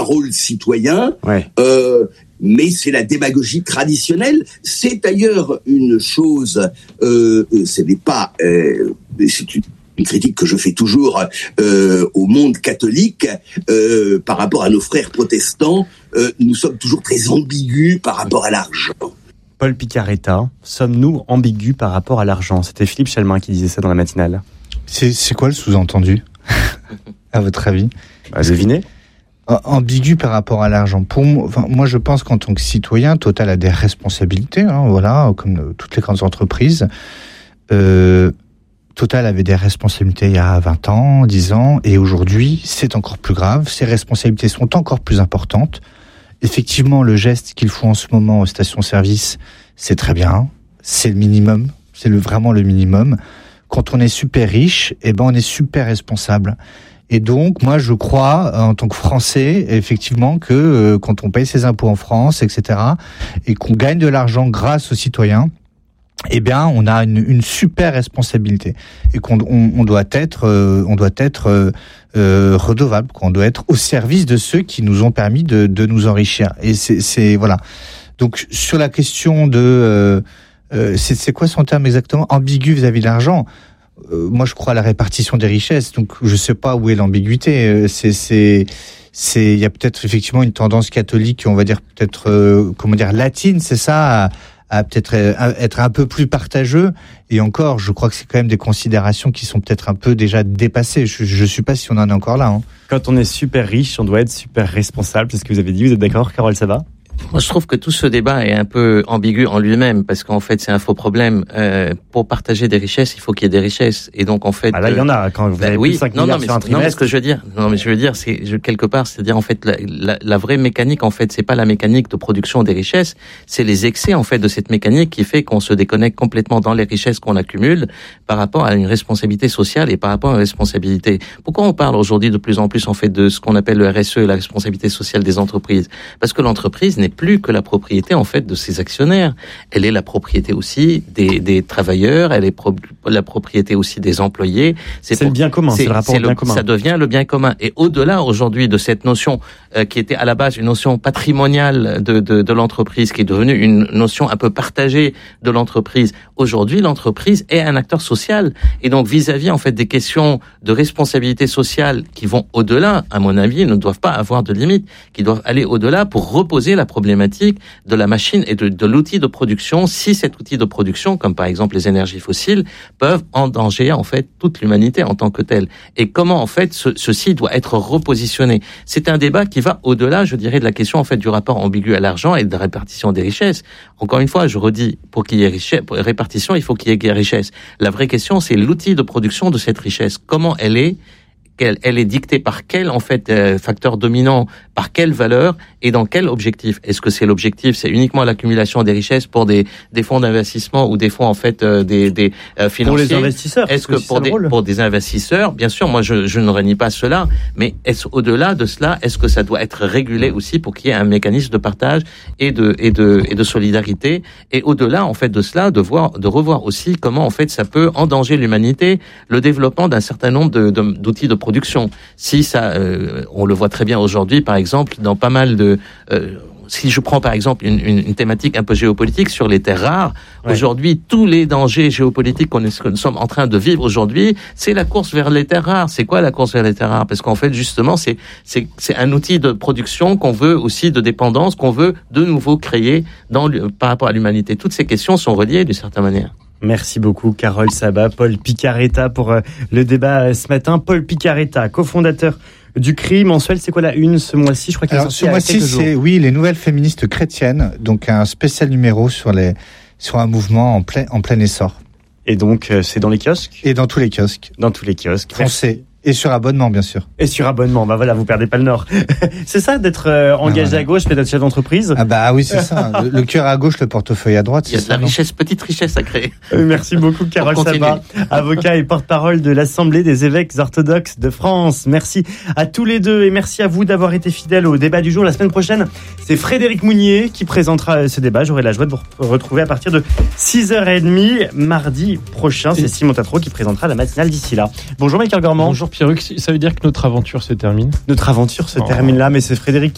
rôle citoyen. Ouais. Mais c'est la démagogie traditionnelle. C'est d'ailleurs une chose, ce n'est pas, c'est une critique que je fais toujours au monde catholique par rapport à nos frères protestants. Nous sommes toujours très ambigus par rapport à l'argent. Paul Picaretta, sommes-nous ambigus par rapport à l'argent ? C'était Philippe Chalmin qui disait ça dans la matinale. C'est quoi le sous-entendu, à votre avis ? Devinez. Ambigu par rapport à l'argent. Pour moi, je pense qu'en tant que citoyen, Total a des responsabilités, comme toutes les grandes entreprises. Total avait des responsabilités il y a 20 ans, 10 ans, et aujourd'hui, c'est encore plus grave. Ces responsabilités sont encore plus importantes. Effectivement, le geste qu'ils font en ce moment aux stations-service, c'est très bien. C'est le minimum. C'est vraiment le minimum. Quand on est super riche, on est super responsable. Et donc, moi, je crois, en tant que Français, effectivement, que quand on paye ses impôts en France, etc., et qu'on gagne de l'argent grâce aux citoyens, on a une super responsabilité et qu'on doit être redevable, qu'on doit être au service de ceux qui nous ont permis de nous enrichir. Et c'est voilà. Donc, sur la question de c'est quoi son terme exactement, ambigu vis-à-vis de l'argent. Moi, je crois à la répartition des richesses, donc je sais pas où est l'ambiguïté. Il y a peut-être effectivement une tendance catholique, on va dire peut-être latine, c'est ça, à peut-être être un peu plus partageux. Et encore, je crois que c'est quand même des considérations qui sont peut-être un peu déjà dépassées. Je suis pas si on en est encore là. Quand on est super riche, on doit être super responsable. C'est ce que vous avez dit. Vous êtes d'accord, Carole Sabat ? Moi, je trouve que tout ce débat est un peu ambigu en lui-même, parce qu'en fait, c'est un faux problème. Pour partager des richesses, il faut qu'il y ait des richesses. Et donc, en fait... là, il y en a. Quand vous avez plus de 5 milliards sur un trimestre... Non, ce que je veux dire, quelque part, c'est-à-dire, en fait, la vraie mécanique, en fait, c'est pas la mécanique de production des richesses, c'est les excès, en fait, de cette mécanique qui fait qu'on se déconnecte complètement dans les richesses qu'on accumule par rapport à une responsabilité sociale et par rapport à une responsabilité. Pourquoi on parle aujourd'hui de plus en plus, en fait, de ce qu'on appelle le RSE, la responsabilité sociale des entreprises? Parce que l'entreprise n'est plus que la propriété, en fait, de ses actionnaires. Elle est la propriété aussi des travailleurs, elle est la propriété aussi des employés. C'est le bien commun, c'est le rapport au bien commun. Ça devient le bien commun. Et au-delà, aujourd'hui, de cette notion qui était à la base une notion patrimoniale de l'entreprise, qui est devenue une notion un peu partagée de l'entreprise, aujourd'hui, l'entreprise est un acteur social. Et donc, vis-à-vis, en fait, des questions de responsabilité sociale qui vont au-delà, à mon avis, ne doivent pas avoir de limite, qui doivent aller au-delà pour reposer la problématique de la machine et de l'outil de production, si cet outil de production, comme par exemple les énergies fossiles, peuvent endanger en fait toute l'humanité en tant que telle. Et comment en fait ceci doit être repositionné. C'est un débat qui va au-delà, je dirais, de la question en fait du rapport ambigu à l'argent et de la répartition des richesses. Encore une fois, je redis, pour qu'il y ait répartition, il faut qu'il y ait richesse. La vraie question, c'est l'outil de production de cette richesse. Comment elle est dictée par quel en fait facteur dominant, par quelle valeur et dans quel objectif. Est-ce que c'est l'objectif, c'est uniquement l'accumulation des richesses pour des fonds d'investissement ou des fonds en fait des financiers? Pour les investisseurs. Est-ce que pour des investisseurs, bien sûr, moi je ne renie pas cela, mais est-ce au-delà de cela, est-ce que ça doit être régulé aussi pour qu'il y ait un mécanisme de partage et de solidarité, et au-delà en fait de cela, de revoir aussi comment en fait ça peut endanger l'humanité, le développement d'un certain nombre d'outils de production. Si ça, on le voit très bien aujourd'hui, par exemple, dans pas mal de... si je prends par exemple une thématique un peu géopolitique sur les terres rares, aujourd'hui, tous les dangers géopolitiques que nous sommes en train de vivre aujourd'hui, c'est la course vers les terres rares. C'est quoi la course vers les terres rares? Parce qu'en fait, justement, c'est un outil de production qu'on veut aussi, de dépendance, qu'on veut de nouveau créer par rapport à l'humanité. Toutes ces questions sont reliées d'une certaine manière. Merci beaucoup, Carole Sabat, Paul Picaretta pour le débat ce matin. Paul Picaretta, cofondateur du CRI mensuel. C'est quoi la une ce mois-ci? Je crois qu'il est sorti il y a quelques jours. Les nouvelles féministes chrétiennes, donc un spécial numéro sur un mouvement en plein essor. Et donc, c'est dans les kiosques? Et dans tous les kiosques. Dans tous les kiosques. Français. Et sur abonnement, bien sûr. Et sur abonnement, voilà, vous perdez pas le nord. C'est ça, d'être engagé à gauche, mais d'être chef d'entreprise? Oui, c'est ça. Le cœur à gauche, le portefeuille à droite. Il y a de la richesse, petite richesse à créer. Merci beaucoup, Carole Sabat, avocat et porte-parole de l'Assemblée des évêques orthodoxes de France. Merci à tous les deux et merci à vous d'avoir été fidèles au débat du jour. La semaine prochaine, c'est Frédéric Mounier qui présentera ce débat. J'aurai la joie de vous retrouver à partir de 6h30 mardi prochain. C'est Simon Tatro qui présentera la matinale d'ici là. Bonjour Michael Gormand. Bonjour Pierruc, ça veut dire que notre aventure se termine? Notre aventure se termine là, mais c'est Frédéric